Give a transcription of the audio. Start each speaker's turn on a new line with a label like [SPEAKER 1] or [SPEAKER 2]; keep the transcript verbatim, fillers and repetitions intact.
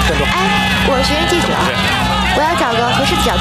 [SPEAKER 1] 站住！
[SPEAKER 2] 哎，我是学生记者，我要找个合适的角度。